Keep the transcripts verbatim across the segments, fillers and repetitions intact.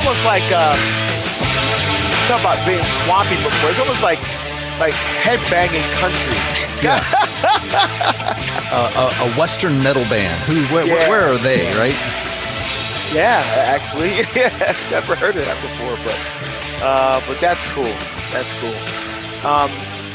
almost like uh, talk about being swampy before. It's almost like like headbanging country. Yeah. uh, a, a Western metal band. Who? Wh- Yeah. Where are they? Right? Yeah, actually, never heard of that before, but uh, but that's cool. That's cool. Um,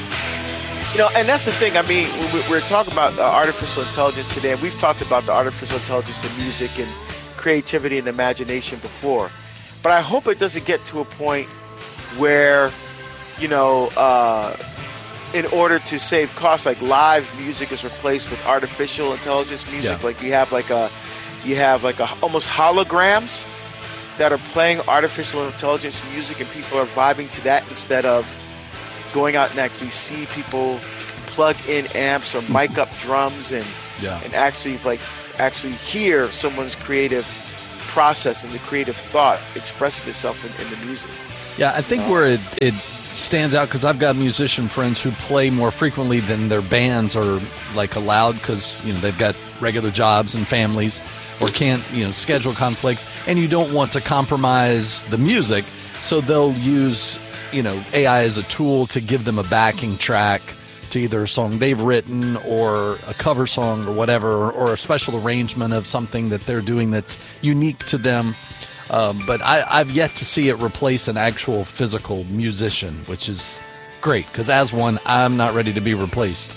you know, and that's the thing. I mean, we, we're talking about uh, artificial intelligence today, and we've talked about the artificial intelligence in music and creativity and imagination before. But I hope it doesn't get to a point where, you know, uh, in order to save costs, like live music is replaced with artificial intelligence music. Yeah. Like you have like a, you have like a almost holograms that are playing artificial intelligence music, and people are vibing to that instead of going out and actually see people plug in amps or mic up drums and Yeah. and actually like actually hear someone's creative process and the creative thought expressing itself in, in the music. Yeah, I think where it, it stands out, because I've got musician friends who play more frequently than their bands are like allowed, because you know they've got regular jobs and families, or can't you know schedule conflicts, and you don't want to compromise the music, so they'll use you know A I as a tool to give them a backing track to either a song they've written or a cover song or whatever, or, or a special arrangement of something that they're doing that's unique to them. Um, but I, I've yet to see it replace an actual physical musician, which is great, because as one, I'm not ready to be replaced.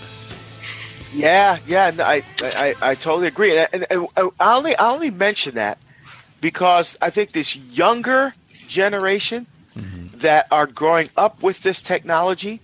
Yeah, yeah, no, I, I, I totally agree. And, and, and I only, I only mention that because I think this younger generation mm-hmm. that are growing up with this technology,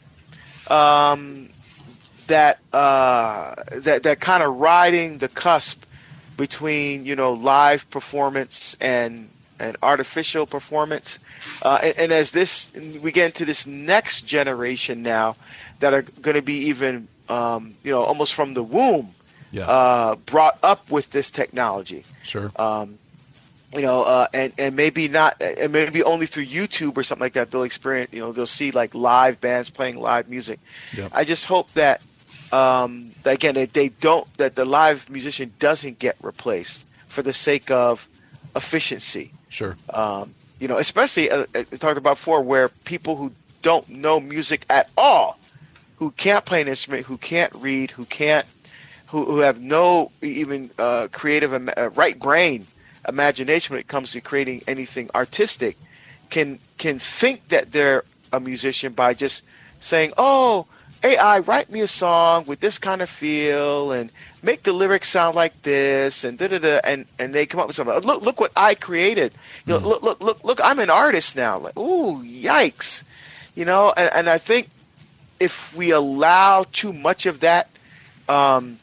um, that uh, that that kind of riding the cusp between you know live performance and and artificial performance, uh, and, and as this we get into this next generation now that are going to be even um, you know almost from the womb yeah. uh, brought up with this technology. Sure. Um, you know, uh, and and maybe not, and maybe only through YouTube or something like that they'll experience. You know, they'll see like live bands playing live music. Yep. I just hope that um, that again that they don't that the live musician doesn't get replaced for the sake of efficiency. Sure. Um, you know, especially uh, as I talked about before, where people who don't know music at all, who can't play an instrument, who can't read, who can't, who, who have no even uh, creative uh, right brain imagination when it comes to creating anything artistic, can can think that they're a musician by just saying, "Oh, A I, write me a song with this kind of feel and make the lyrics sound like this," and da da da, and and they come up with something. Look, look what I created. You know, Mm. look, look, look, look. I'm an artist now. Like, ooh, yikes! You know, and, and I think if we allow too much of that, um,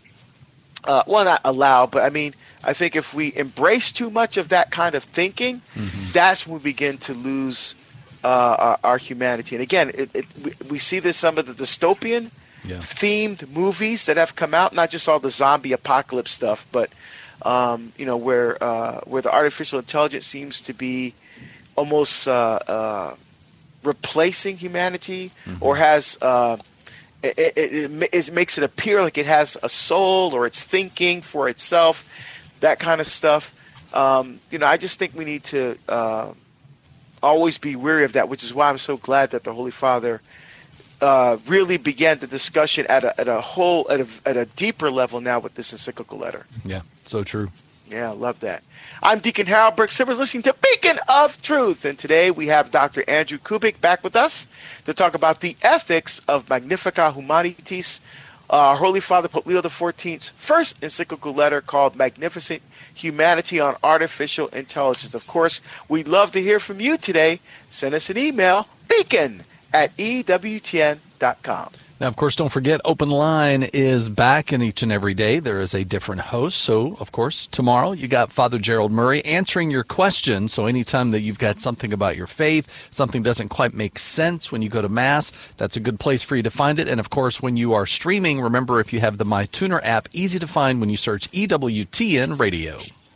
uh, well, not allow, but I mean, I think if we embrace too much of that kind of thinking, Mm-hmm. that's when we begin to lose uh, our, our humanity. And again, it, it, we, we see this some of the dystopian Yeah. themed movies that have come out, not just all the zombie apocalypse stuff, but um, you know where uh, where the artificial intelligence seems to be almost uh, uh, replacing humanity, mm-hmm. or has uh, it, it, it, it makes it appear like it has a soul or it's thinking for itself, that kind of stuff. Um, you know, I just think we need to uh, always be wary of that, which is why I'm so glad that the Holy Father Uh, really began the discussion at a at a whole at a at a deeper level now with this encyclical letter. Yeah, so true. Yeah, I love that. I'm Deacon Harold Burke Simmons, listening to Beacon of Truth, and today we have Doctor Andrew Kubik back with us to talk about the ethics of Magnificat Humanitas, uh, Holy Father Pope Leo the fourteenth's first encyclical letter called Magnificent Humanity on Artificial Intelligence. Of course, we'd love to hear from you today. Send us an email, beacon at E W T N dot com. Now, of course, don't forget, Open Line is back in each and every day. There is a different host. So, of course, tomorrow you got Father Gerald Murray answering your questions. So anytime that you've got something about your faith, something doesn't quite make sense when you go to Mass, that's a good place for you to find it. And, of course, when you are streaming, remember, if you have the MyTuner app, easy to find when you search E W T N Radio.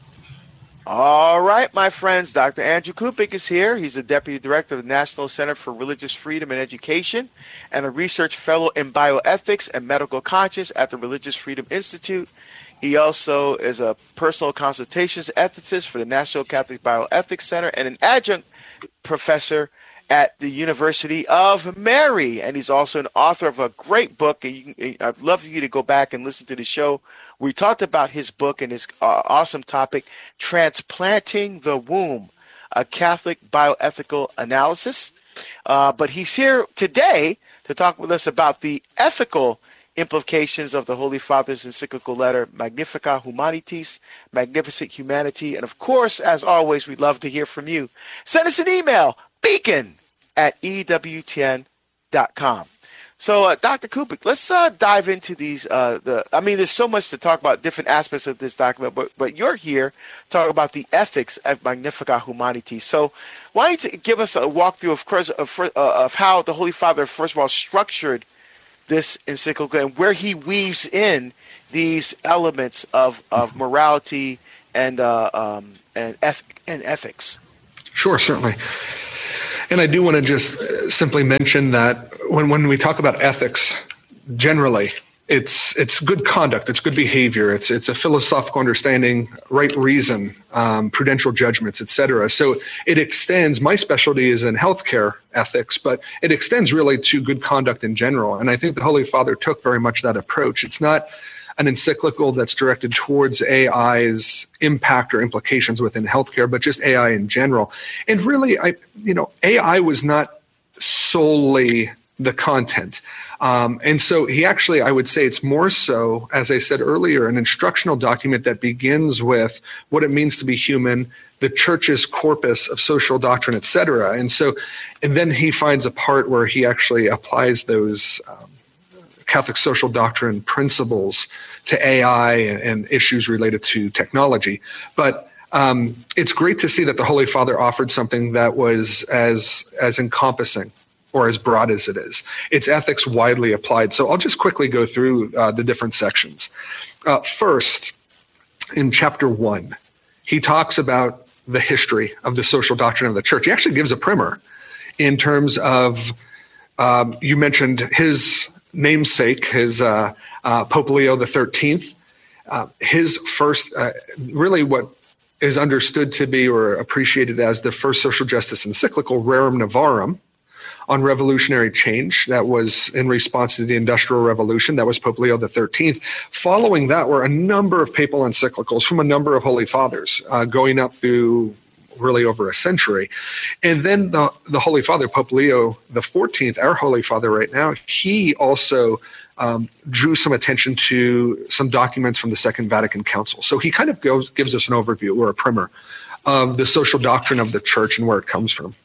All right, my friends, Doctor Andrew Kubik is here. He's the Deputy Director of the National Center for Religious Freedom and Education and a Research Fellow in Bioethics and Medical Conscience at the Religious Freedom Institute. He also is a personal consultations ethicist for the National Catholic Bioethics Center and an adjunct professor at the University of Mary. And he's also an author of a great book. And you can, I'd love for you to go back and listen to the show. We talked about his book and his uh, awesome topic, Transplanting the Womb, a Catholic Bioethical Analysis. Uh, but he's here today to talk with us about the ethical implications of the Holy Father's encyclical letter, Magnificat Humanitas, Magnificent Humanity. And of course, as always, we'd love to hear from you. Send us an email, beacon at E W T N dot com. So, uh, Doctor Kubik, let's uh, dive into these. Uh, the I mean, there's so much to talk about, different aspects of this document, but but you're here to talk about the ethics of Magnificat Humanitas. So, why don't you give us a walkthrough of, of, uh, of how the Holy Father, first of all, structured this encyclical and where he weaves in these elements of, of morality and uh, um, and, eth- and ethics? Sure, certainly. And I do want to just simply mention that when, when we talk about ethics, generally, it's it's good conduct, it's good behavior, it's it's a philosophical understanding, right reason, um, prudential judgments, et cetera. So it extends, my specialty is in healthcare ethics, but it extends really to good conduct in general. And I think the Holy Father took very much that approach. It's not an encyclical that's directed towards A I's impact or implications within healthcare, but just A I in general. And really, I, you know, A I was not solely the content. Um, and so he actually, I would say it's more so, as I said earlier, an instructional document that begins with what it means to be human, the church's corpus of social doctrine, et cetera. And so, and then he finds a part where he actually applies those um, Catholic social doctrine principles to A I and, and issues related to technology. But um, it's great to see that the Holy Father offered something that was as as encompassing or as broad as it is. It's ethics widely applied. So I'll just quickly go through uh, the different sections. Uh, first, in chapter one, he talks about the history of the social doctrine of the church. He actually gives a primer in terms of, um, you mentioned his namesake, his uh, uh, Pope Leo the thirteenth, uh, his first, uh, really what is understood to be or appreciated as the first social justice encyclical, Rerum Novarum, on revolutionary change. That was in response to the Industrial Revolution. That was Pope Leo the thirteenth. Following that were a number of papal encyclicals from a number of Holy Fathers, uh, going up through really over a century. And then the, the Holy Father, Pope Leo the fourteenth, our Holy Father right now, he also um, drew some attention to some documents from the Second Vatican Council. So he kind of goes, gives us an overview or a primer of the social doctrine of the church and where it comes from.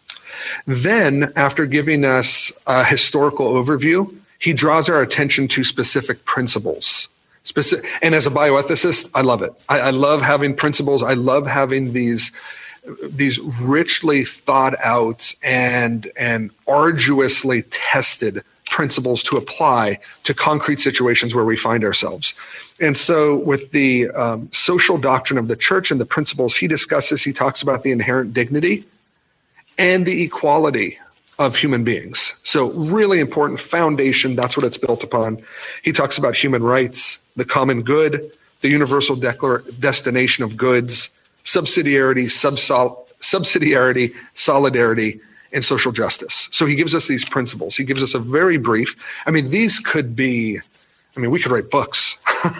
Then, after giving us a historical overview, he draws our attention to specific principles. Specific, and as a bioethicist, I love it. I, I love having principles. I love having these these richly thought out and and arduously tested principles to apply to concrete situations where we find ourselves. And so with the um, social doctrine of the church and the principles he discusses, he talks about the inherent dignity and the equality of human beings. So really important foundation, that's what it's built upon. He talks about human rights, the common good, the universal declar- destination of goods, subsidiarity, subsol- subsidiarity, solidarity, and social justice. So he gives us these principles. He gives us a very brief, I mean, these could be, I mean, we could write books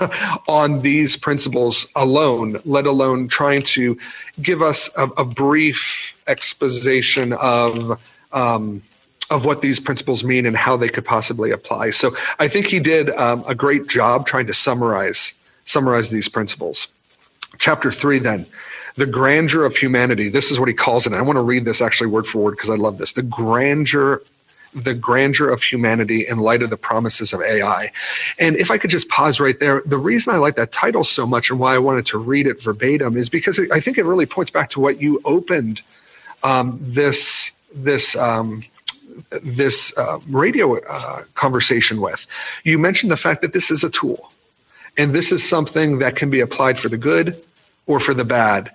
on these principles alone, let alone trying to give us a, a brief exposition of um, of what these principles mean and how they could possibly apply. So I think he did um, a great job trying to summarize summarize these principles. Chapter three, then, the grandeur of humanity. This is what he calls it. And I want to read this actually word for word because I love this. The grandeur the grandeur of humanity in light of the promises of A I. And if I could just pause right there, the reason I like that title so much and why I wanted to read it verbatim is because I think it really points back to what you opened um, this this um, this uh, radio uh, conversation with. You mentioned the fact that this is a tool, and this is something that can be applied for the good or for the bad.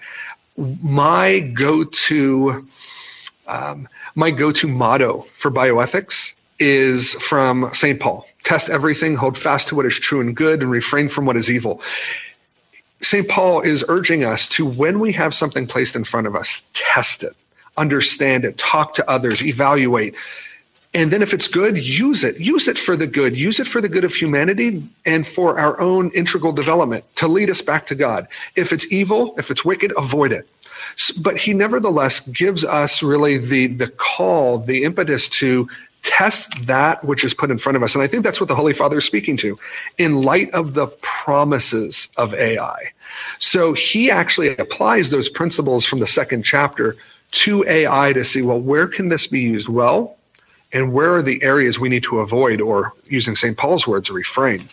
My go-to um, my go-to motto for bioethics is from Saint Paul: test everything, hold fast to what is true and good, and refrain from what is evil. Saint Paul is urging us to, when we have something placed in front of us, test it, understand it, talk to others, evaluate. And then if it's good, use it. Use it for the good. Use it for the good of humanity and for our own integral development to lead us back to God. If it's evil, if it's wicked, avoid it. But he nevertheless gives us really the, the call, the impetus to test that which is put in front of us. And I think that's what the Holy Father is speaking to in light of the promises of A I. So he actually applies those principles from the second chapter to A I to see, well, where can this be used well? And where are the areas we need to avoid, or using Saint Paul's words, refrain?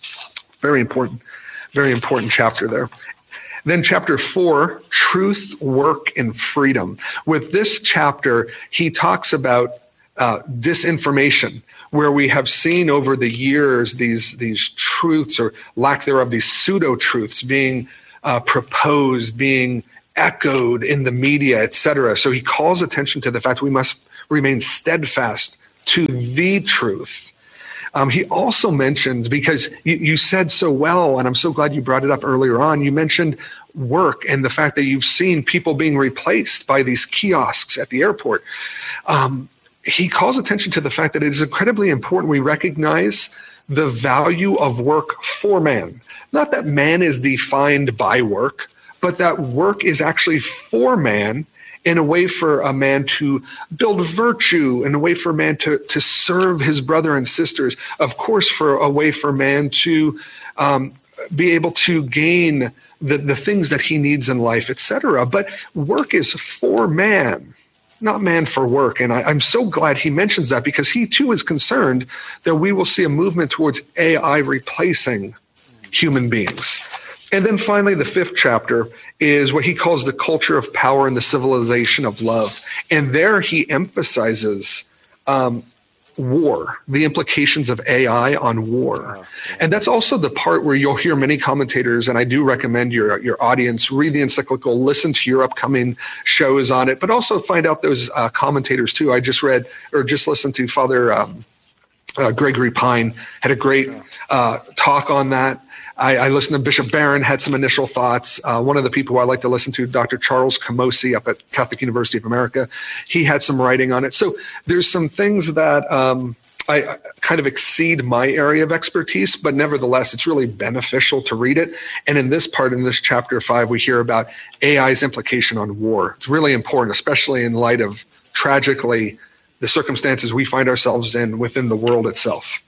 Very important, very important chapter there. Then chapter four, truth, work, and freedom. With this chapter, he talks about uh, disinformation, where we have seen over the years these, these truths or lack thereof, these pseudo-truths being uh, proposed, being echoed in the media, et cetera. So he calls attention to the fact we must remain steadfast to the truth. Um, he also mentions, because you, you said so well, and I'm so glad you brought it up earlier on, you mentioned work and the fact that you've seen people being replaced by these kiosks at the airport. Um, he calls attention to the fact that it is incredibly important we recognize the value of work for man. Not that man is defined by work, but that work is actually for man, in a way for a man to build virtue, in a way for a man to, to serve his brother and sisters, of course, for a way for man to um, be able to gain the, the things that he needs in life, et cetera. But work is for man, not man for work. And I, I'm so glad he mentions that, because he too is concerned that we will see a movement towards A I replacing human beings. And then finally, the fifth chapter is what he calls the culture of power and the civilization of love. And there he emphasizes um, war, the implications of A I on war. Oh, yeah. And that's also the part where you'll hear many commentators, and I do recommend your, your audience read the encyclical, listen to your upcoming shows on it, but also find out those uh, commentators too. I just read or just listened to Father um, uh, Gregory Pine, had a great uh, talk on that. I, I listened to Bishop Barron, had some initial thoughts. Uh, one of the people who I like to listen to, Doctor Charles Camosi up at Catholic University of America, he had some writing on it. So there's some things that um, I, I kind of exceed my area of expertise, but nevertheless, it's really beneficial to read it. And in this part, in this chapter five, we hear about A I's implication on war. It's really important, especially in light of, tragically, the circumstances we find ourselves in within the world itself.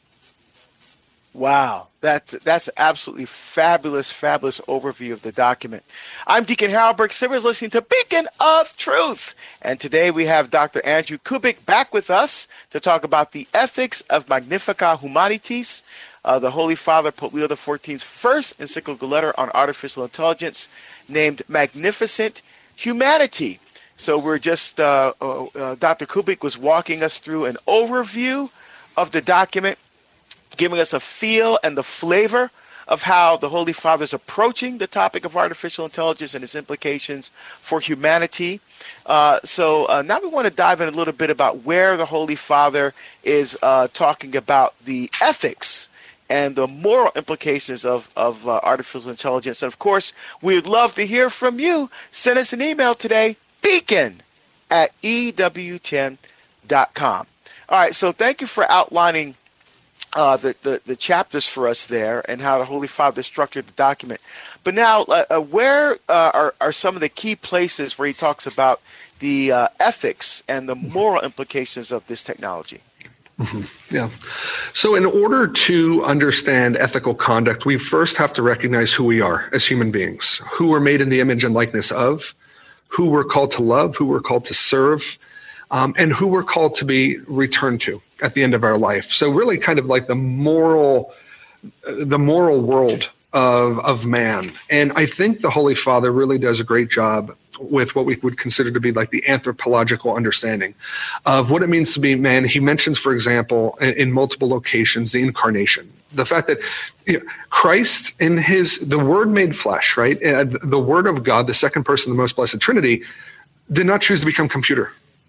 Wow, that's that's absolutely fabulous, fabulous overview of the document. I'm Deacon Harold Burke-Sivers, listening to Beacon of Truth. And today we have Doctor Andrew Kubik back with us to talk about the ethics of Magnificat Humanitas, uh, the Holy Father Pope Leo the fourteenth's first encyclical letter on artificial intelligence, named Magnificent Humanity. So we're just, uh, uh, uh, Doctor Kubik was walking us through an overview of the document, giving us a feel and the flavor of how the Holy Father is approaching the topic of artificial intelligence and its implications for humanity. Uh, so uh, now we want to dive in a little bit about where the Holy Father is uh, talking about the ethics and the moral implications of, of uh, artificial intelligence. And of course, we would love to hear from you. Send us an email today, beacon at E W ten dot com. All right, so thank you for outlining Uh, the, the, the chapters for us there and how the Holy Father structured the document. But now, uh, where uh, are, are some of the key places where he talks about the uh, ethics and the moral implications of this technology? Mm-hmm. Yeah. So in order to understand ethical conduct, we first have to recognize who we are as human beings, who we're made in the image and likeness of, who we're called to love, who we're called to serve, um, and who we're called to be returned to at the end of our life. So really kind of like the moral, the moral world of, of man. And I think the Holy Father really does a great job with what we would consider to be like the anthropological understanding of what it means to be man. He mentions, for example, in, in multiple locations, the incarnation, the fact that you know, Christ in his, the Word made flesh, right? Uh, the Word of God, the second person of the most blessed Trinity, did not choose to become computer.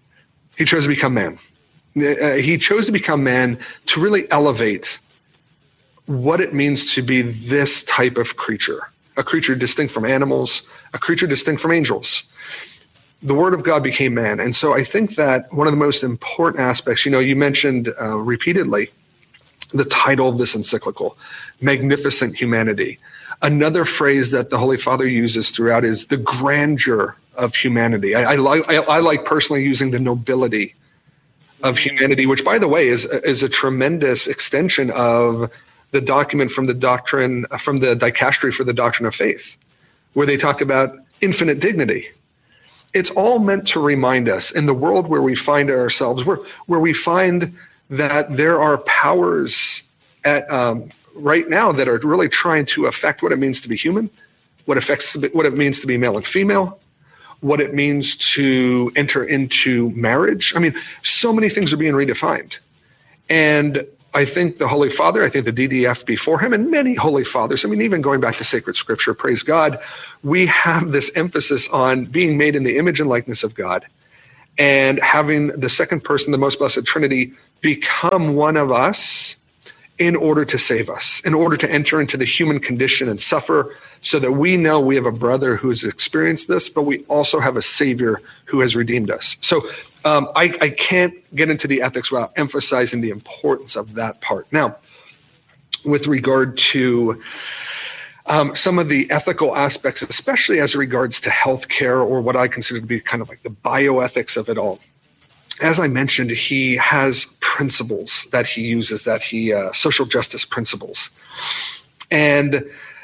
He chose to become man. Uh, he chose to become man to really elevate what it means to be this type of creature, a creature distinct from animals, a creature distinct from angels. The Word of God became man. And so I think that one of the most important aspects, you know, you mentioned uh, repeatedly the title of this encyclical, Magnificent Humanity. Another phrase that the Holy Father uses throughout is the grandeur of humanity. I, I, like, I, I like personally using the nobility of humanity, which, by the way, is, is a tremendous extension of the document from the doctrine, from the Dicastery for the Doctrine of Faith, where they talk about infinite dignity. It's all meant to remind us in the world where we find ourselves, where, where we find that there are powers at um, right now that are really trying to affect what it means to be human, what affects what it means to be male and female, what it means to enter into marriage. I mean, so many things are being redefined. And I think the Holy Father, I think the D D F before him, and many Holy Fathers, I mean, even going back to sacred scripture, praise God, we have this emphasis on being made in the image and likeness of God and having the second person, the most blessed Trinity, become one of us in order to save us, in order to enter into the human condition and suffer so that we know we have a brother who has experienced this, but we also have a Savior who has redeemed us. So um, I, I can't get into the ethics without emphasizing the importance of that part. Now, with regard to um, some of the ethical aspects, especially as regards to healthcare, or what I consider to be kind of like the bioethics of it all, as I mentioned, he has principles that he uses, that he uh, social justice principles. And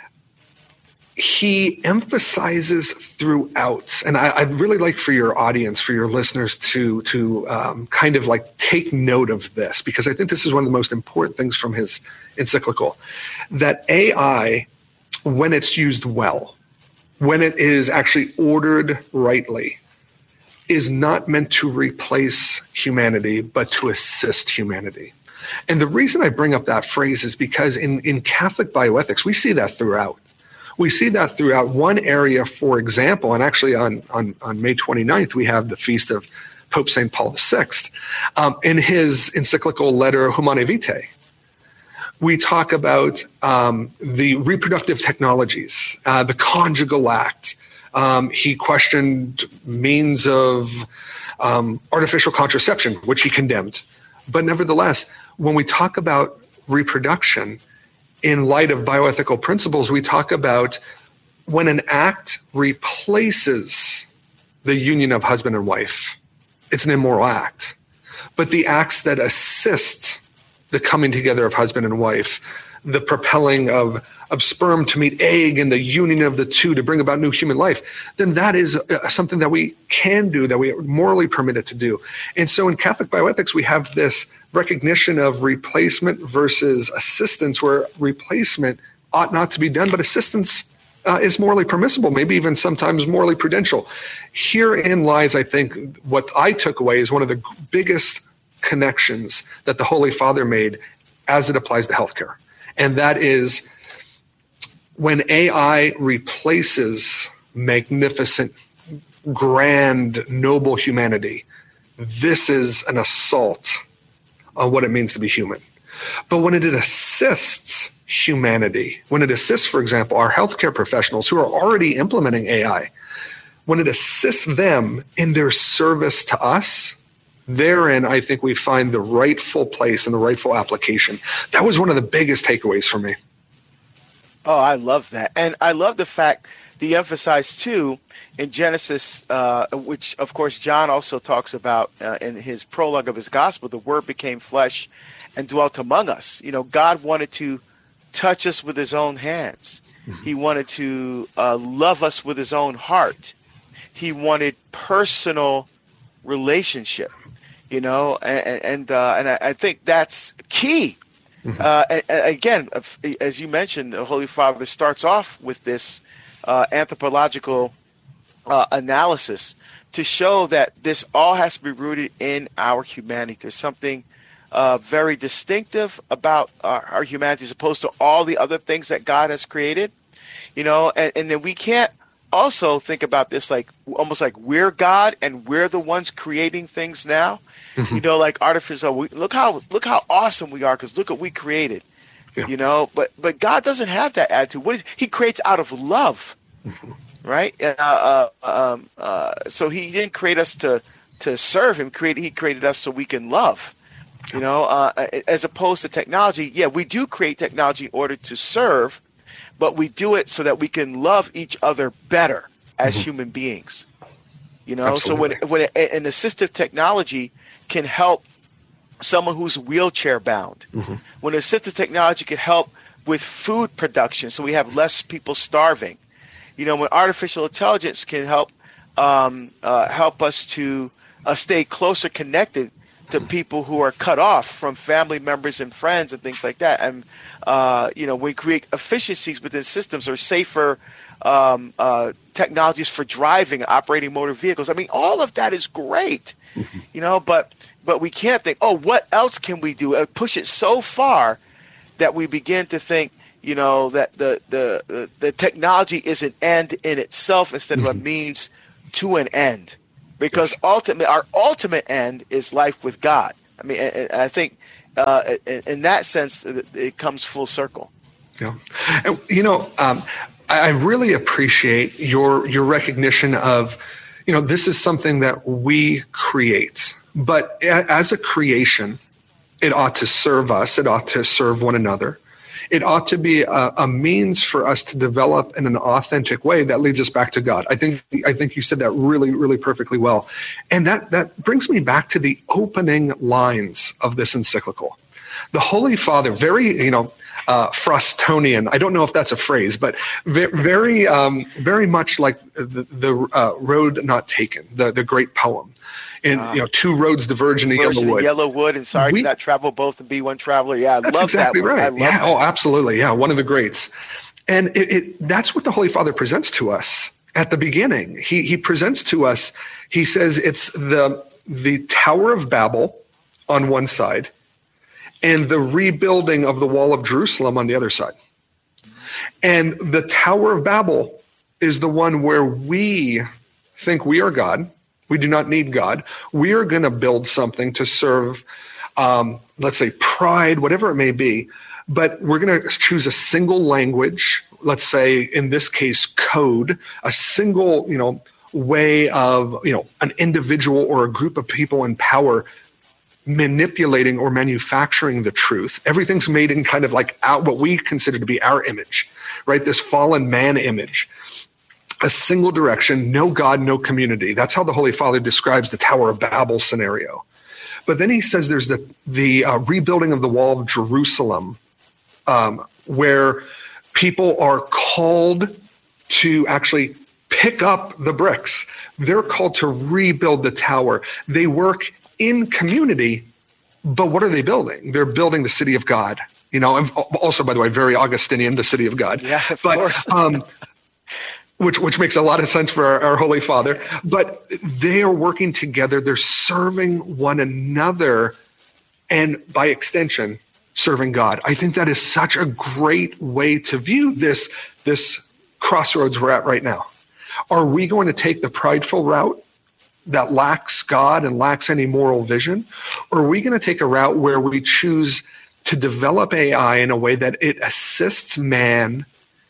he emphasizes throughout, and I, I'd really like for your audience, for your listeners to, to um, kind of like take note of this, because I think this is one of the most important things from his encyclical, that A I, when it's used well, when it is actually ordered rightly, is not meant to replace humanity, but to assist humanity. And the reason I bring up that phrase is because in, in Catholic bioethics, we see that throughout. We see that throughout. One area, for example, and actually on, on, on May twenty-ninth, we have the feast of Pope Saint Paul the Sixth. Um, in his encyclical letter, Humanae Vitae, we talk about um, the reproductive technologies, uh, the conjugal act. Um, he questioned means of um, artificial contraception, which he condemned. But nevertheless, when we talk about reproduction, in light of bioethical principles, we talk about when an act replaces the union of husband and wife, it's an immoral act. But the acts that assist the coming together of husband and wife, the propelling of, of sperm to meet egg and the union of the two to bring about new human life, then that is uh, something that we can do, that we are morally permitted to do. And so in Catholic bioethics, we have this recognition of replacement versus assistance, where replacement ought not to be done, but assistance uh, is morally permissible, maybe even sometimes morally prudential. Herein lies, I think, what I took away is one of the biggest connections that the Holy Father made as it applies to healthcare. And that is when A I replaces magnificent, grand, noble humanity, this is an assault on what it means to be human. But when it assists humanity, when it assists, for example, our healthcare professionals who are already implementing A I, when it assists them in their service to us, therein, I think we find the rightful place and the rightful application. That was one of the biggest takeaways for me. Oh, I love that. And I love the fact that you emphasize, too, in Genesis, uh, which, of course, John also talks about uh, in his prologue of his gospel, the Word became flesh and dwelt among us. You know, God wanted to touch us with his own hands. Mm-hmm. He wanted to uh, love us with his own heart. He wanted personal relationship. You know, and and, uh, and I think that's key. Mm-hmm. Uh, and, and again, as you mentioned, the Holy Father starts off with this uh, anthropological uh, analysis to show that this all has to be rooted in our humanity. There's something uh, very distinctive about our, our humanity as opposed to all the other things that God has created. You know, and, and then we can't also think about this like almost like we're God and we're the ones creating things now. Mm-hmm. You know, like artificial. We, look how look how awesome we are because look what we created. Yeah. You know, but but God doesn't have that attitude. What is He creates out of love, mm-hmm. right? Uh, uh, um, uh, so He didn't create us to to serve Him. Created He created us so we can love. You know, uh, as opposed to technology. Yeah, we do create technology in order to serve, but we do it so that we can love each other better as mm-hmm. human beings. You know, Absolutely. so when when a, an assistive technology can help someone who's wheelchair bound, mm-hmm. when assistive technology can help with food production, so we have less people starving. You know, when artificial intelligence can help um, uh, help us to uh, stay closer connected to people who are cut off from family members and friends and things like that, and uh, you know, we create efficiencies within systems or safer um, uh, technologies for driving and operating motor vehicles. I mean, all of that is great, mm-hmm. you know, but but we can't think, oh, what else can we do? Uh, push it so far that we begin to think, you know, that the the the, the technology is an end in itself instead mm-hmm. of a means to an end, because yes. ultimately our ultimate end is life with God. I mean, and, and I think uh, in, in that sense, it comes full circle. Yeah, and, you know, um, I really appreciate your your recognition of, you know, this is something that we create, but as a creation, it ought to serve us. It ought to serve one another. It ought to be a, a means for us to develop in an authentic way that leads us back to God. I think I think you said that really, really perfectly well. And that, that brings me back to the opening lines of this encyclical. The Holy Father, very, you know, uh, Frostonian, I don't know if that's a phrase, but very, um, very much like the, the uh, Road Not Taken, the, the great poem. And, uh, you know, two roads diverge in the yellow wood. Yellow wood, and sorry, we, do not travel both and be one traveler. Yeah, I that's love exactly that one. right. I love yeah, that. oh, absolutely. Yeah, one of the greats. And it, it, that's what the Holy Father presents to us at the beginning. He he presents to us, he says it's the the Tower of Babel on one side and the rebuilding of the wall of Jerusalem on the other side. And the Tower of Babel is the one where we think we are God. We do not need God. We are going to build something to serve, um, let's say, pride, whatever it may be. But we're going to choose a single language, let's say, in this case, code, a single, you know, way of, you know, an individual or a group of people in power manipulating or manufacturing the truth. Everything's made in kind of like our, what we consider to be our image, right? This fallen man image. A single direction, no God, no community. That's how the Holy Father describes the Tower of Babel scenario. But then he says there's the, the uh, rebuilding of the wall of Jerusalem, um, where people are called to actually pick up the bricks. They're called to rebuild the tower. They work in community, but what are they building? They're building the city of God. You know, and also, by the way, very Augustinian, the city of God. Yeah, of but, course. um, Which which makes a lot of sense for our, our Holy Father. But they are working together. They're serving one another, and by extension, serving God. I think that is such a great way to view this, this crossroads we're at right now. Are we going to take the prideful route that lacks God and lacks any moral vision? Or are we going to take a route where we choose to develop A I in a way that it assists man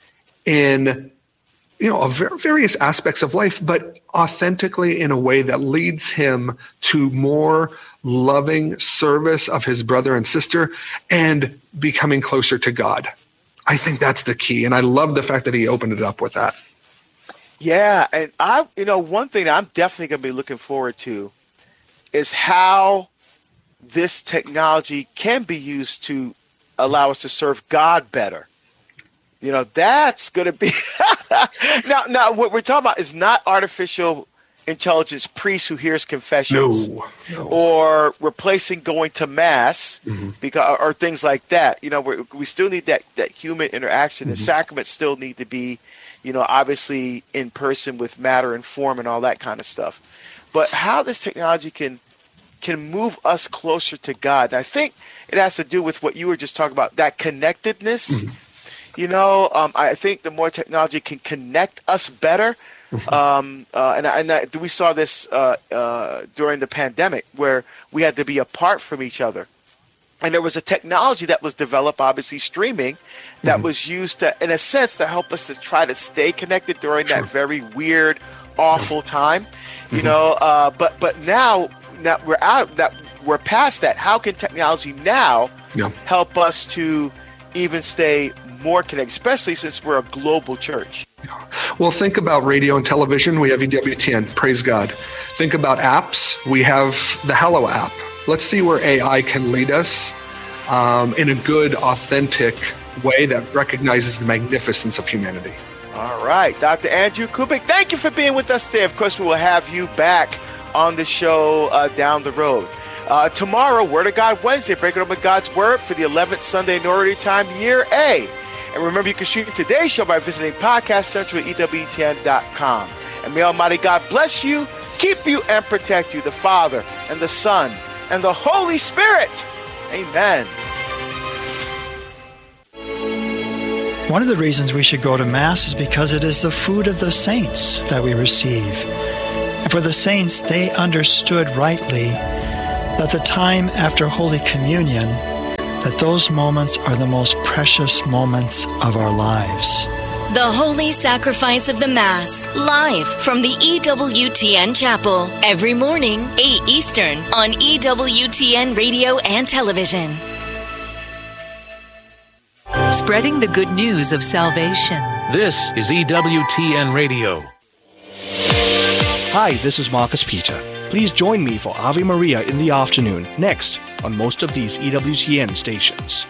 in, you know, various aspects of life, but authentically in a way that leads him to more loving service of his brother and sister and becoming closer to God? I think that's the key. And I love the fact that he opened it up with that. Yeah. And I, you know, one thing that I'm definitely going to be looking forward to is how this technology can be used to allow us to serve God better. You know, that's going to be now. Now, what we're talking about is not artificial intelligence priest who hears confessions, no, no. or replacing going to mass, mm-hmm. because or things like that. You know, we we still need that that human interaction. Mm-hmm. The sacraments still need to be, you know, obviously in person with matter and form and all that kind of stuff. But how this technology can can move us closer to God, and I think it has to do with what you were just talking about, that connectedness. Mm-hmm. You know, um, I think the more technology can connect us better, um, uh, and, and I, we saw this uh, uh, during the pandemic where we had to be apart from each other. And there was a technology that was developed, obviously streaming, that mm-hmm. was used to, in a sense, to help us to try to stay connected during sure. that very weird, awful yeah. time. You mm-hmm. know, uh, but but now that we're out, that we're past that. How can technology now yeah. help us to even stay more connected, especially since we're a global church? Well, think about radio and television. We have E W T N. Praise God. Think about apps. We have the Hello app. Let's see where A I can lead us um, in a good, authentic way that recognizes the magnificence of humanity. All right. Doctor Andrew Kubik, thank you for being with us today. Of course, we will have you back on the show uh, down the road. Uh, tomorrow, Word of God Wednesday, breaking open God's Word for the eleventh Sunday in Ordinary Time, Year A. And remember, you can stream today's show by visiting Podcast Central at E W T N dot com. And may Almighty God bless you, keep you, and protect you, the Father and the Son and the Holy Spirit. Amen. One of the reasons we should go to Mass is because it is the food of the saints that we receive. And for the saints, they understood rightly that the time after Holy Communion, that those moments are the most precious moments of our lives. The Holy Sacrifice of the Mass, live from the E W T N Chapel, every morning, eight Eastern, on E W T N Radio and Television. Spreading the good news of salvation. This is E W T N Radio. Hi, this is Marcus Peter. Please join me for Ave Maria in the afternoon, next, on most of these E W T N stations.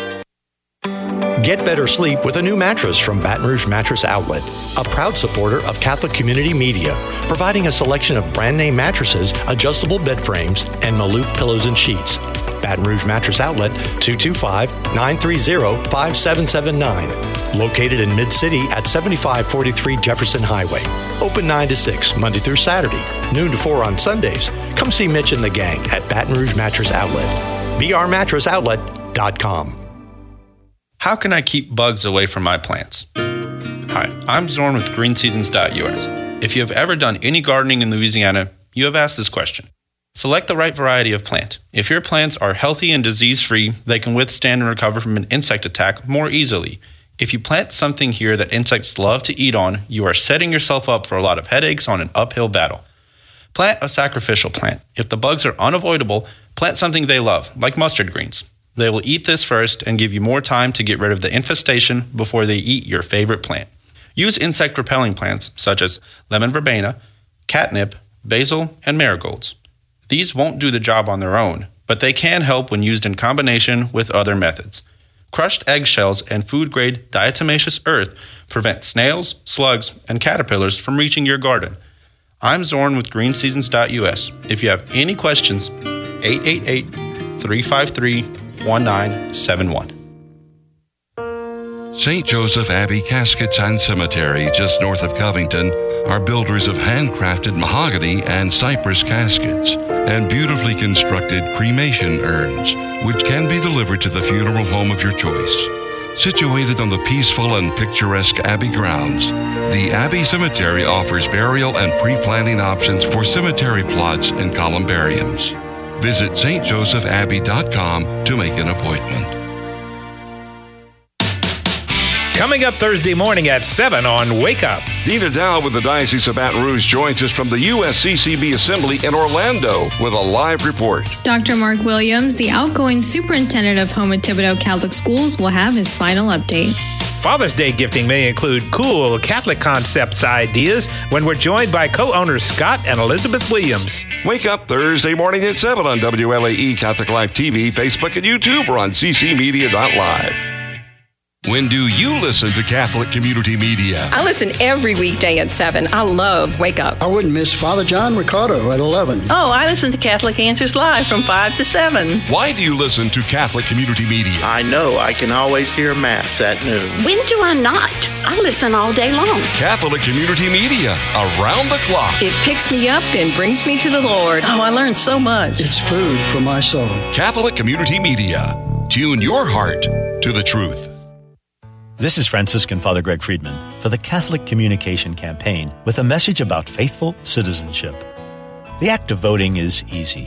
Get better sleep with a new mattress from Baton Rouge Mattress Outlet, a proud supporter of Catholic Community Media, providing a selection of brand-name mattresses, adjustable bed frames, and Maloof pillows and sheets. Baton Rouge Mattress Outlet, two two five, nine three zero, five seven seven nine. Located in Mid-City at seventy-five forty-three Jefferson Highway. Open nine to six, Monday through Saturday, noon to four on Sundays. Come see Mitch and the gang at Baton Rouge Mattress Outlet. B R mattress outlet dot com. How can I keep bugs away from my plants? Hi, I'm Zorn with green seasons dot U S. If you have ever done any gardening in Louisiana, you have asked this question. Select the right variety of plant. If your plants are healthy and disease-free, they can withstand and recover from an insect attack more easily. If you plant something here that insects love to eat on, you are setting yourself up for a lot of headaches on an uphill battle. Plant a sacrificial plant. If the bugs are unavoidable, plant something they love, like mustard greens. They will eat this first and give you more time to get rid of the infestation before they eat your favorite plant. Use insect-repelling plants such as lemon verbena, catnip, basil, and marigolds. These won't do the job on their own, but they can help when used in combination with other methods. Crushed eggshells and food-grade diatomaceous earth prevent snails, slugs, and caterpillars from reaching your garden. I'm Zorn with green seasons dot U S. If you have any questions, eight eight eight, three five three, one nine seven one. Saint Joseph Abbey Caskets and Cemetery, just north of Covington, are builders of handcrafted mahogany and cypress caskets and beautifully constructed cremation urns, which can be delivered to the funeral home of your choice. Situated on the peaceful and picturesque Abbey grounds, the Abbey Cemetery offers burial and pre-planning options for cemetery plots and columbariums. Visit S T Joseph Abbey dot com to make an appointment. Coming up Thursday morning at seven on Wake Up. Dina Dow with the Diocese of Baton Rouge joins us from the U S C C B Assembly in Orlando with a live report. Doctor Mark Williams, the outgoing superintendent of Houma Thibodaux Catholic Schools, will have his final update. Father's Day gifting may include cool Catholic concepts ideas when we're joined by co-owners Scott and Elizabeth Williams. Wake Up Thursday morning at seven on W L A E Catholic Life T V, Facebook, and YouTube, or on c c media dot live. When do you listen to Catholic Community Media? I listen every weekday at seven. I love Wake Up. I wouldn't miss Father John Ricardo at eleven. Oh, I listen to Catholic Answers Live from five to seven. Why do you listen to Catholic Community Media? I know I can always hear Mass at noon. When do I not? I listen all day long. Catholic Community Media, around the clock. It picks me up and brings me to the Lord. Oh, I learned so much. It's food for my soul. Catholic Community Media. Tune your heart to the truth. This is Franciscan Father Greg Friedman for the Catholic Communication Campaign with a message about faithful citizenship. The act of voting is easy.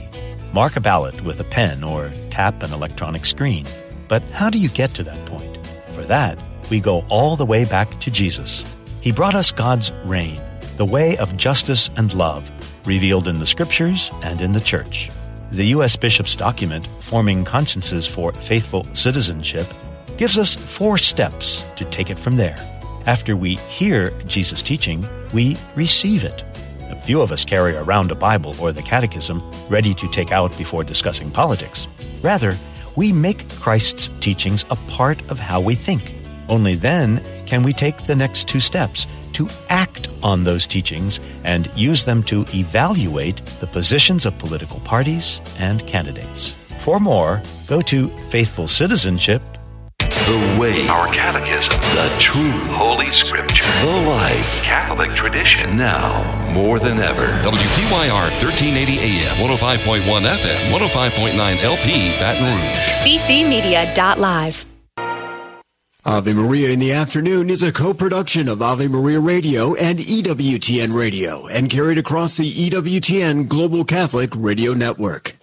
mark a ballot with a pen, or tap an electronic screen. But how do you get to that point? For that, we go all the way back to Jesus. He brought us God's reign, the way of justice and love, revealed in the Scriptures and in the Church. The U S Bishop's document, Forming Consciences for Faithful Citizenship, gives us four steps to take it from there. After we hear Jesus' teaching, we receive it. A few of us carry around a Bible or the Catechism ready to take out before discussing politics. Rather, we make Christ's teachings a part of how we think. Only then can we take the next two steps to act on those teachings and use them to evaluate the positions of political parties and candidates. For more, go to Faithful Citizenship. The way, our catechism, the truth, Holy Scripture, the life, Catholic tradition. Now, more than ever. W P Y R thirteen eighty A M, one oh five point one F M, one oh five point nine L P, Baton Rouge. C C Media dot live. Ave Maria in the Afternoon is a co-production of Ave Maria Radio and E W T N Radio and carried across the E W T N Global Catholic Radio Network.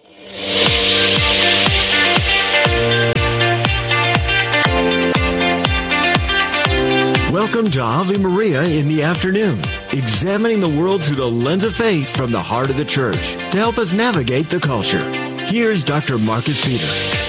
Welcome to Ave Maria in the Afternoon, examining the world through the lens of faith from the heart of the Church to help us navigate the culture. Here's Doctor Marcus Peter.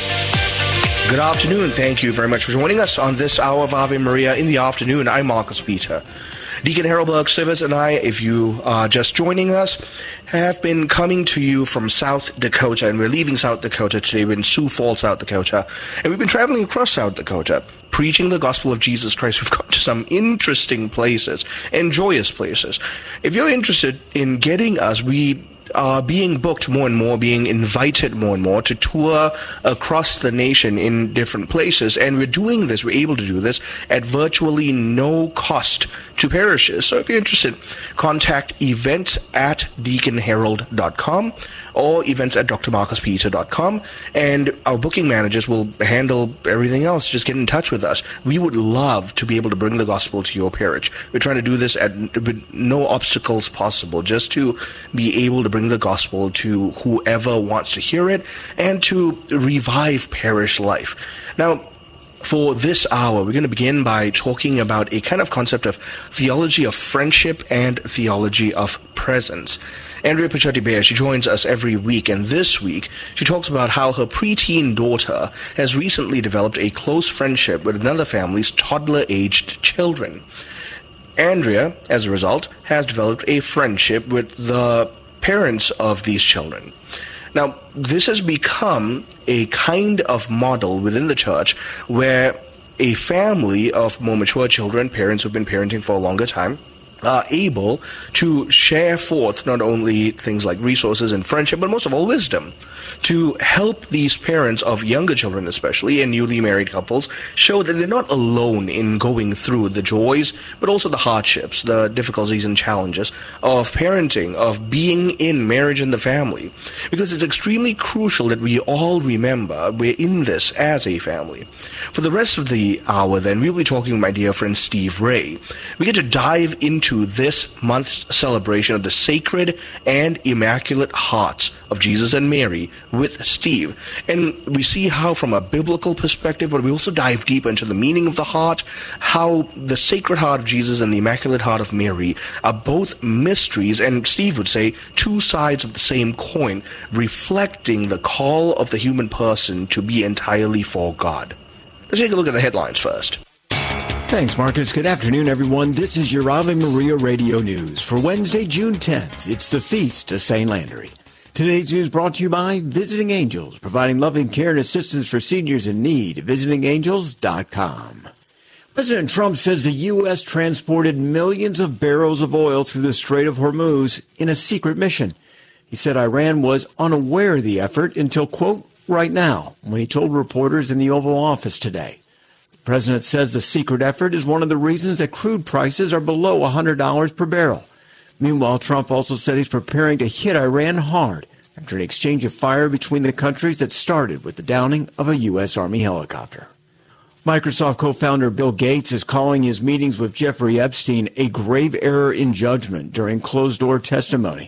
Good afternoon. Thank you very much for joining us on this hour of Ave Maria in the Afternoon. I'm Marcus Peter. Deacon Harold Burke-Sivers and I, if you are just joining us, have been coming to you from South Dakota, and we're leaving South Dakota today. We're in Sioux Falls, South Dakota, and we've been traveling across South Dakota, preaching the gospel of Jesus Christ. We've gone to some interesting places and joyous places. If you're interested in getting us, we are being booked more and more, being invited more and more to tour across the nation in different places. And we're doing this, we're able to do this at virtually no cost to parishes. So if you're interested, contact events at deacon harold dot com or events at d r marcus peter dot com, and our booking managers will handle everything else. Just get in touch with us. We would love to be able to bring the gospel to your parish. We're trying to do this at with no obstacles possible, just to be able to bring the gospel to whoever wants to hear it and to revive parish life. Now, for this hour, we're going to begin by talking about a kind of concept of theology of friendship and theology of presence. Andrea Pichetti-Bear, she joins us every week, and this week she talks about how her preteen daughter has recently developed a close friendship with another family's toddler-aged children. Andrea, as a result, has developed a friendship with the parents of these children. Now, this has become a kind of model within the church where a family of more mature children, parents who've been parenting for a longer time, are able to share forth not only things like resources and friendship, but most of all wisdom, to help these parents of younger children especially, and newly married couples, show that they're not alone in going through the joys, but also the hardships, the difficulties and challenges of parenting, of being in marriage and the family. Because it's extremely crucial that we all remember we're in this as a family. For the rest of the hour, then, we'll be talking with my dear friend Steve Ray. We get to dive into this month's celebration of the Sacred and Immaculate Hearts of Jesus and Mary with Steve. And we see how, from a biblical perspective, but we also dive deeper into the meaning of the heart, how the Sacred Heart of Jesus and the Immaculate Heart of Mary are both mysteries, and Steve would say two sides of the same coin, reflecting the call of the human person to be entirely for God. Let's take a look at the headlines first. Thanks, Marcus. Good afternoon, everyone. This is your Ave Maria Radio News for Wednesday, June tenth. It's the Feast of Saint Landry. Today's news brought to you by Visiting Angels, providing loving care and assistance for seniors in need. visiting angels dot com. President Trump says the U S transported millions of barrels of oil through the Strait of Hormuz in a secret mission. He said Iran was unaware of the effort until, quote, right now, when he told reporters in the Oval Office today. The president says the secret effort is one of the reasons that crude prices are below one hundred dollars per barrel. Meanwhile, Trump also said he's preparing to hit Iran hard after an exchange of fire between the countries that started with the downing of a U S Army helicopter. Microsoft co-founder Bill Gates is calling his meetings with Jeffrey Epstein a grave error in judgment during closed-door testimony.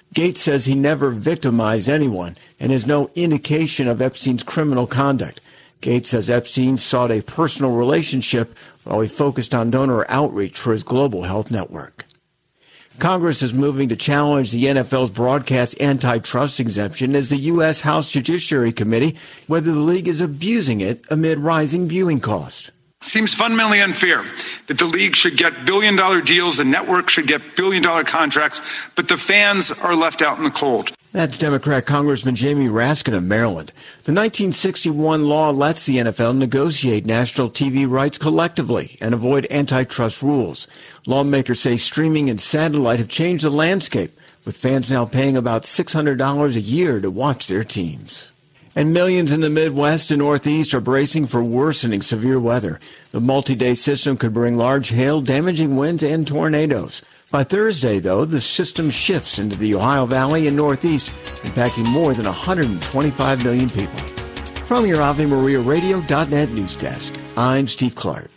Gates says he never victimized anyone and has no indication of Epstein's criminal conduct. Gates says Epstein sought a personal relationship while he focused on donor outreach for his global health network. Congress is moving to challenge the N F L's broadcast antitrust exemption as the U S House Judiciary Committee whether the league is abusing it amid rising viewing costs. Seems fundamentally unfair that the league should get billion-dollar deals, the network should get billion-dollar contracts, but the fans are left out in the cold. That's Democrat Congressman Jamie Raskin of Maryland. The nineteen sixty-one law lets the N F L negotiate national T V rights collectively and avoid antitrust rules. Lawmakers say streaming and satellite have changed the landscape, with fans now paying about six hundred dollars a year to watch their teams. And millions in the Midwest and Northeast are bracing for worsening severe weather. The multi-day system could bring large hail, damaging winds, and tornadoes. By Thursday, though, the system shifts into the Ohio Valley and Northeast, impacting more than one hundred twenty-five million people. From your Ave Maria Radio dot net news desk, I'm Steve Clark.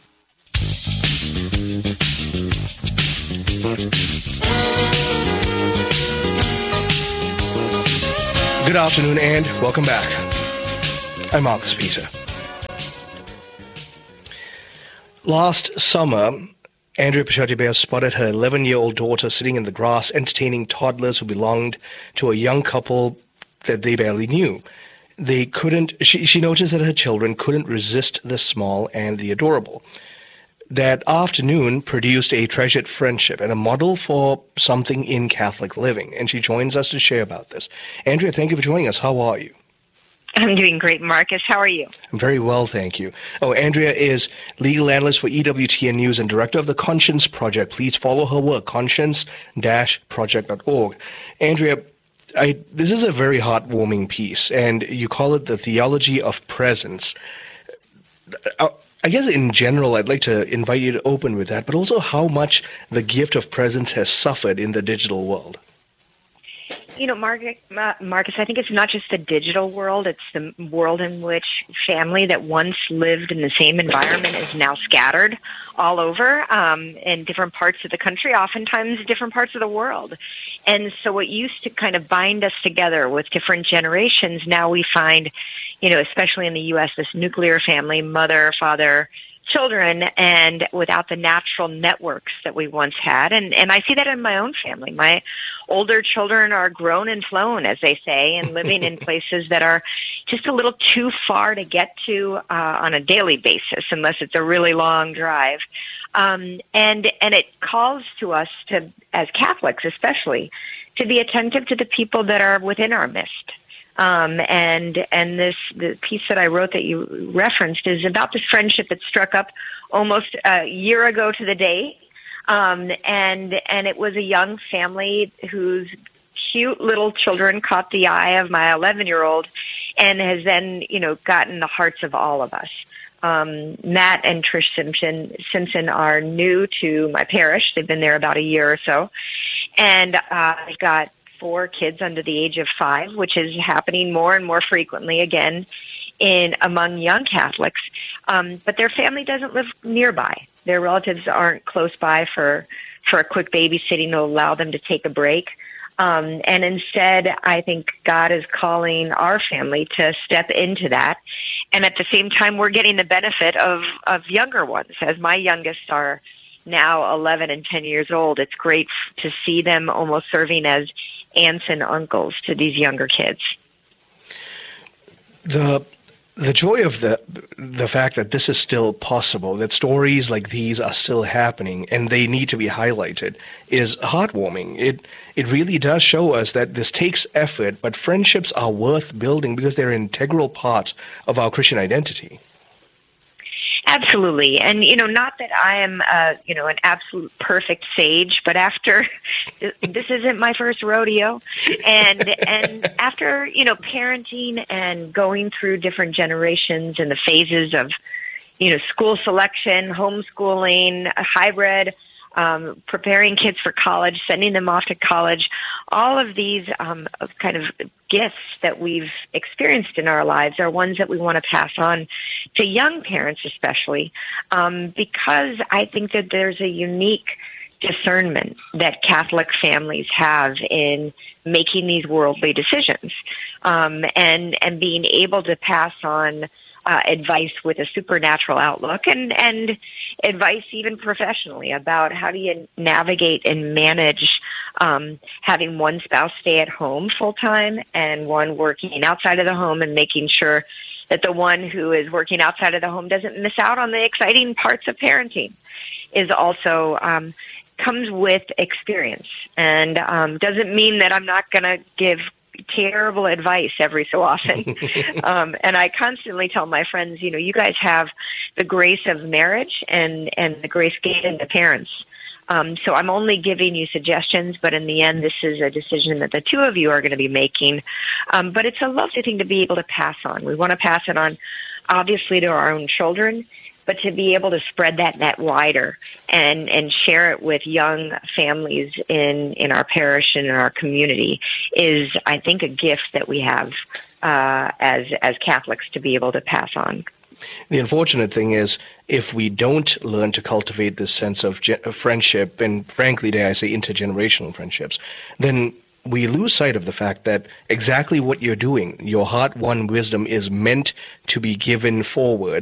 Good afternoon and welcome back. I'm Marcus Peter. Last summer, Andrea Pichotti-Bear spotted her eleven-year-old daughter sitting in the grass entertaining toddlers who belonged to a young couple that they barely knew. They couldn't, she, she noticed that her children couldn't resist the small and the adorable. That afternoon produced a treasured friendship and a model for something in Catholic living, and she joins us to share about this. Andrea, thank you for joining us. How are you? I'm doing great, Marcus. How are you? I'm very well, thank you. Oh, Andrea is legal analyst for E W T N News and director of the Conscience Project. Please follow her work, conscience dash project dot org. Andrea, I, this is a very heartwarming piece, and you call it the theology of presence. I, I guess in general, I'd like to invite you to open with that, but also how much the gift of presence has suffered in the digital world. You know, Marcus, Marcus, I think it's not just the digital world. It's the world in which family that once lived in the same environment is now scattered all over um, in different parts of the country, oftentimes different parts of the world. And so what used to kind of bind us together with different generations, now we find, you know, especially in the U S, this nuclear family, mother, father, children, and without the natural networks that we once had. And and I see that in my own family. My older children are grown and flown, as they say, and living in places that are just a little too far to get to uh, on a daily basis, unless it's a really long drive. Um, and and it calls to us to, as Catholics especially, to be attentive to the people that are within our midst. Um, and and this the piece that I wrote that you referenced is about this friendship that struck up almost a year ago to the day, um, and and it was a young family whose cute little children caught the eye of my eleven-year-old, and has then you know gotten the hearts of all of us. Um, Matt and Trish Simpson Simpson are new to my parish; they've been there about a year or so, and uh, I've got four kids under the age of five, which is happening more and more frequently again in among young Catholics. Um, but their family doesn't live nearby. Their relatives aren't close by for, for a quick babysitting to allow them to take a break. Um, and instead, I think God is calling our family to step into that. And at the same time, we're getting the benefit of, of younger ones, as my youngest are now eleven and ten years old. It's great to see them almost serving as aunts and uncles to these younger kids. The the joy of the the fact that this is still possible, that stories like these are still happening and they need to be highlighted, is heartwarming. It it really does show us that this takes effort, but friendships are worth building because they're an integral part of our Christian identity. Absolutely. And, you know, not that I am, uh, you know, an absolute perfect sage, but after, this isn't my first rodeo. And, and after, you know, parenting and going through different generations and the phases of, you know, school selection, homeschooling, hybrid, um, preparing kids for college, sending them off to college, all of these um, kind of gifts that we've experienced in our lives are ones that we want to pass on to young parents especially, um, because I think that there's a unique discernment that Catholic families have in making these worldly decisions, um, and and being able to pass on uh, advice with a supernatural outlook, and and advice even professionally about how do you navigate and manage um, having one spouse stay at home full time and one working outside of the home, and making sure that the one who is working outside of the home doesn't miss out on the exciting parts of parenting, is also um, comes with experience, and um, doesn't mean that I'm not going to give terrible advice every so often. um, and I constantly tell my friends, you know, you guys have the grace of marriage and, and the grace given to parents. Um, so I'm only giving you suggestions, but in the end, this is a decision that the two of you are going to be making. Um, but it's a lovely thing to be able to pass on. We want to pass it on, obviously, to our own children, but to be able to spread that net wider and, and share it with young families in, in our parish and in our community is, I think, a gift that we have uh, as as Catholics to be able to pass on. The unfortunate thing is, if we don't learn to cultivate this sense of ge- friendship, and frankly, dare I say, intergenerational friendships, then we lose sight of the fact that exactly what you're doing, your heart-won wisdom, is meant to be given forward